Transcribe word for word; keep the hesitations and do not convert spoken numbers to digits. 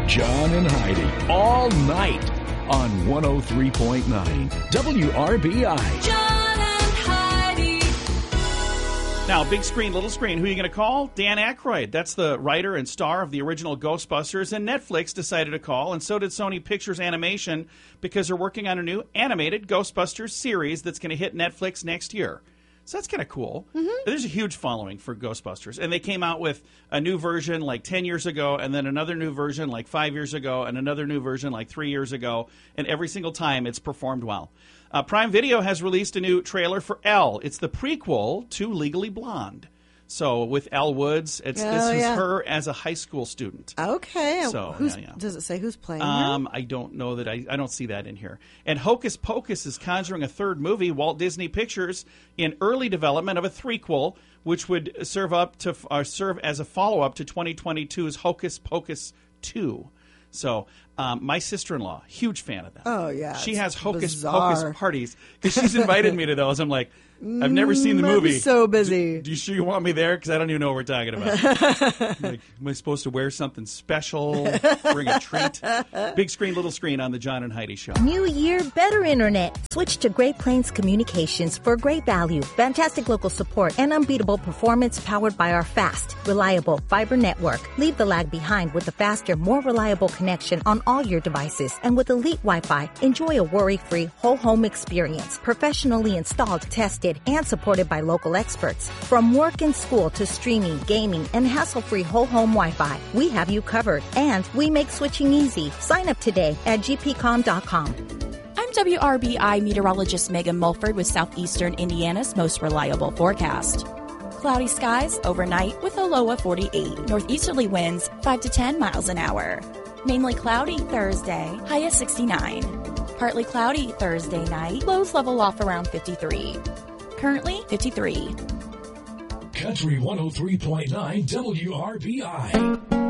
John and Heidi, all night on one oh three point nine W R B I. John and Heidi. Now, big screen, little screen, who are you going to call? Dan Aykroyd. That's the writer and star of the original Ghostbusters, and Netflix decided to call, and so did Sony Pictures Animation, because they're working on a new animated Ghostbusters series that's going to hit Netflix next year. So that's kind of cool. Mm-hmm. There's a huge following for Ghostbusters. And they came out with a new version like ten years ago, and then another new version like five years ago, and another new version like three years ago. And every single time it's performed well. Uh, Prime Video has released a new trailer for Elle. It's the prequel to Legally Blonde. So with Elle Woods, it's, Oh, this is yeah. her as a high school student. Okay. So, Who's, yeah, yeah. Does it say who's playing her? Um, I don't know that I, I don't see that in here. And Hocus Pocus is conjuring a third movie. Walt Disney Pictures in early development of a threequel, which would serve up to uh, serve as a follow up to twenty twenty-two's Hocus Pocus two. So um, my sister-in-law, huge fan of that. Oh, yeah, she it's has Hocus bizarre. Pocus parties because she's invited me to those. I'm like, I've never seen the Mm, I'm movie. so busy. Do, do you sure you want me there? Because I don't even know what we're talking about. Like, am I supposed to wear something special? Bring a treat? Big screen, little screen on the John and Heidi Show. New year, better internet. Switch to Great Plains Communications for great value, fantastic local support, and unbeatable performance powered by our fast, reliable fiber network. Leave the lag behind with a faster, more reliable connection on all your devices. And with Elite Wi-Fi, enjoy a worry-free whole home experience, professionally installed, tested, and supported by local experts. From work and school to streaming, gaming, and hassle-free whole home Wi-Fi, we have you covered. And we make switching easy. Sign up today at g p com dot com. I'm W R B I meteorologist Megan Mulford with Southeastern Indiana's most reliable forecast. Cloudy skies overnight with a low of forty-eight. Northeasterly winds five to ten miles an hour. Mainly cloudy Thursday, high of sixty-nine. Partly cloudy Thursday night, lows level off around fifty-three. Currently fifty-three. Country one oh three point nine W R B I.